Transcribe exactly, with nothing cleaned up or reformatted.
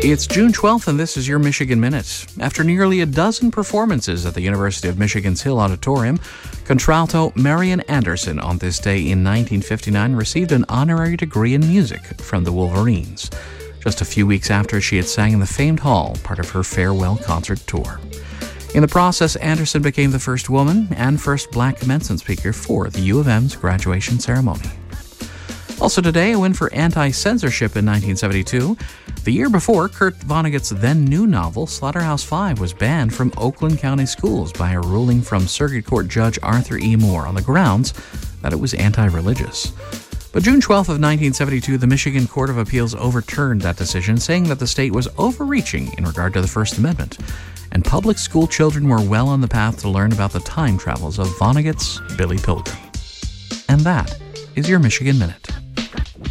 It's June twelfth, and this is your Michigan Minute. After nearly a dozen performances at the University of Michigan's Hill Auditorium, contralto Marian Anderson on this day in nineteen fifty-nine received an honorary degree in music from the Wolverines, just a few weeks after she had sang in the famed hall, part of her farewell concert tour. In the process, Anderson became the first woman and first black commencement speaker for the U of M's graduation ceremony. Also today, a win for anti-censorship in nineteen seventy-two. The year before, Kurt Vonnegut's then new novel, Slaughterhouse-Five, was banned from Oakland County schools by a ruling from Circuit Court Judge Arthur E. Moore on the grounds that it was anti-religious. But June twelfth of nineteen seventy-two, the Michigan Court of Appeals overturned that decision, saying that the state was overreaching in regard to the First Amendment, and public school children were well on the path to learn about the time travels of Vonnegut's Billy Pilgrim. And that is your Michigan Minute.